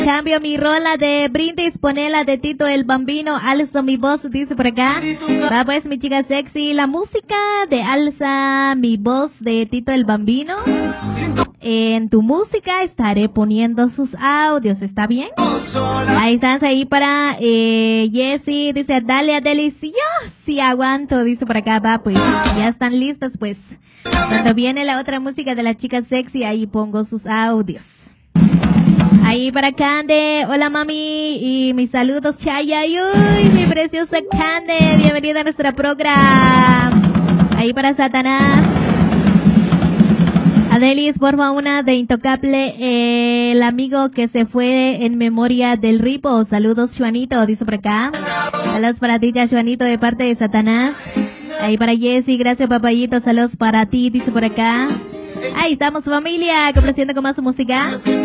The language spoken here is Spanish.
Cambio mi rola de brindis, ponela de Tito el Bambino, alzo mi voz, dice por acá. Va pues mi chica sexy, la música de alza mi voz de Tito el Bambino. En tu música estaré poniendo sus audios, ¿está bien? Ahí estás ahí para Jessie, dice dale a delicioso, sí aguanto, dice por acá, va pues, ya están listas pues. Cuando viene la otra música de la chica sexy, ahí pongo sus audios. Ahí para Cande, hola mami, y mis saludos Chayay, uy, mi preciosa Cande, bienvenida a nuestra programa. Ahí para Satanás. Adelis, porfa, una de Intocable, el amigo que se fue en memoria del Ripo. Saludos, Juanito, dice por acá. Saludos para ti, ya, Juanito, de parte de Satanás. Ahí para Jessy, gracias, papayito. Saludos para ti, dice por acá. Ahí estamos, familia, complaciendo con más música.